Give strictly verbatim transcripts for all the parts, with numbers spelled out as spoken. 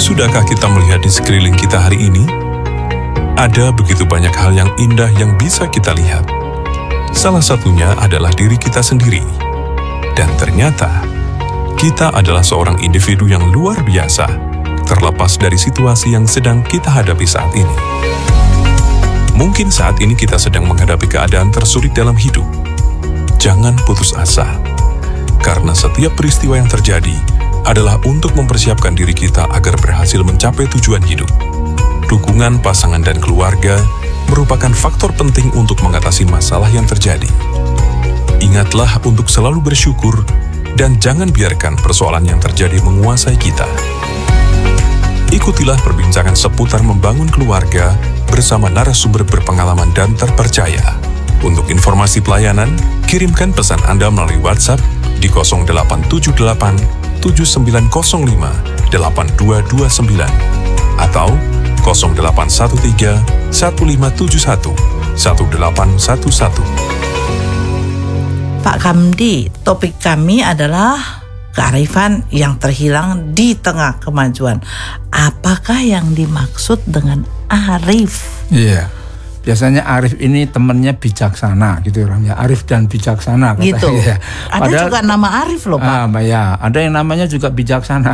Sudahkah kita melihat di sekeliling kita hari ini? Ada begitu banyak hal yang indah yang bisa kita lihat. Salah satunya adalah diri kita sendiri. Dan ternyata, kita adalah seorang individu yang luar biasa, terlepas dari situasi yang sedang kita hadapi saat ini. Mungkin saat ini kita sedang menghadapi keadaan tersulit dalam hidup. Jangan putus asa, karena setiap peristiwa yang terjadi adalah untuk mempersiapkan diri kita agar berhasil mencapai tujuan hidup. Dukungan pasangan dan keluarga merupakan faktor penting untuk mengatasi masalah yang terjadi. Ingatlah untuk selalu bersyukur dan jangan biarkan persoalan yang terjadi menguasai kita. Ikutilah perbincangan seputar membangun keluarga bersama narasumber berpengalaman dan terpercaya. Untuk informasi pelayanan, kirimkan pesan Anda melalui WhatsApp di nol delapan tujuh delapan tujuh sembilan nol lima delapan dua dua sembilan atau nol delapan satu tiga satu lima tujuh satu satu delapan satu satu. Pak Kamdi, topik kami adalah kearifan yang terhilang di tengah kemajuan. Apakah yang dimaksud dengan arif? Iya, biasanya arif ini temannya bijaksana gitu orang ya. Arif dan bijaksana katanya. Gitu. Ya. Ada Padahal, juga nama arif loh Pak. Ah, ya, ada yang namanya juga bijaksana.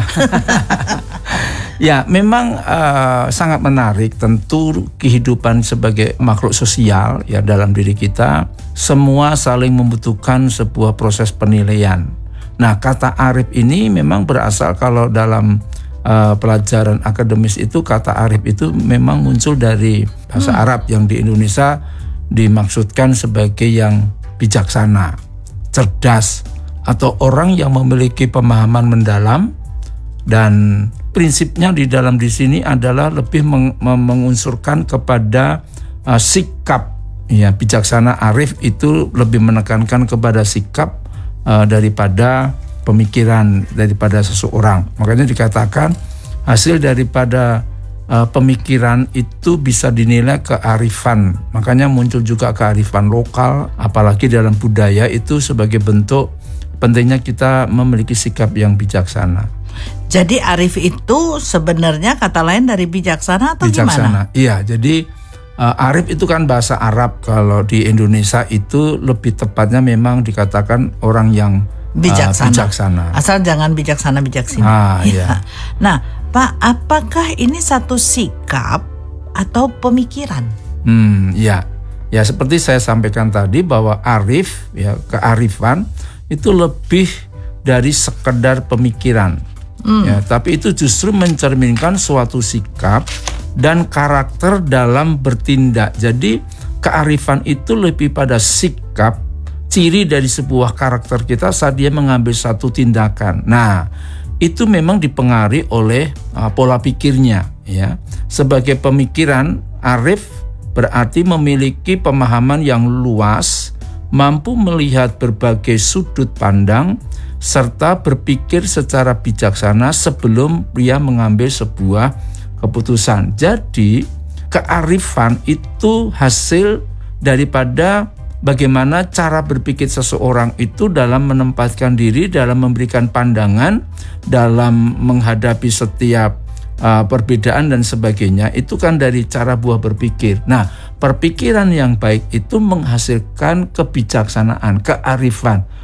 Ya, memang uh, sangat menarik. Tentu kehidupan sebagai makhluk sosial ya dalam diri kita, semua saling membutuhkan sebuah proses penilaian. Nah, kata arif ini memang berasal kalau dalam uh, pelajaran akademis itu, kata arif itu memang muncul dari bahasa hmm. Arab yang di Indonesia dimaksudkan sebagai yang bijaksana, cerdas, atau orang yang memiliki pemahaman mendalam. Dan prinsipnya di dalam di sini adalah lebih meng- mengunsurkan kepada uh, sikap. Ya, bijaksana arif itu lebih menekankan kepada sikap uh, daripada pemikiran daripada seseorang. Makanya dikatakan hasil daripada uh, pemikiran itu bisa dinilai kearifan. Makanya muncul juga kearifan lokal, apalagi dalam budaya itu sebagai bentuk pentingnya kita memiliki sikap yang bijaksana. Jadi arif itu sebenarnya kata lain dari bijaksana atau bijaksana. gimana? Iya, jadi uh, arif itu kan bahasa Arab. Kalau di Indonesia itu lebih tepatnya memang dikatakan orang yang bijaksana. Uh, bijaksana. Asal jangan bijaksana bijaksana. Ah, iya. Nah, Pak, apakah ini satu sikap atau pemikiran? Hmm, ya. Ya, seperti saya sampaikan tadi bahwa arif, ya, kearifan itu lebih dari sekedar pemikiran. Hmm. Ya, tapi itu justru mencerminkan suatu sikap dan karakter dalam bertindak. Jadi kearifan itu lebih pada sikap, ciri dari sebuah karakter kita saat dia mengambil satu tindakan. Nah, itu memang dipengaruhi oleh uh, pola pikirnya. Ya, sebagai pemikiran, arif berarti memiliki pemahaman yang luas, mampu melihat berbagai sudut pandang, serta berpikir secara bijaksana sebelum dia mengambil sebuah keputusan. Jadi, kearifan itu hasil daripada bagaimana cara berpikir seseorang itu dalam menempatkan diri, dalam memberikan pandangan, dalam menghadapi setiap uh, perbedaan dan sebagainya. Itu kan dari cara buah berpikir. Nah, perpikiran yang baik itu menghasilkan kebijaksanaan, kearifan.